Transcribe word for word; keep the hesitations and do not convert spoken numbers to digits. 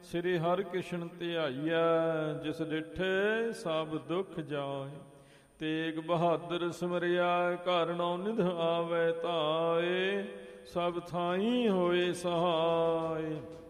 ਸ੍ਰੀ ਹਰਿ ਕ੍ਰਿਸ਼ਨ ਧਿਆਈਐ, ਜਿਸ ਡਿਠੇ ਸਭ ਦੁਖ ਜਾਏ। ਤੇਗ ਬਹਾਦਰ ਸਿਮਰਿਆ, ਘਰ ਨੌ ਨਿਧ ਆਵੈ ਧਾਏ। ਸਭ ਥਾਈ ਹੋਏ ਸਹਾਏ।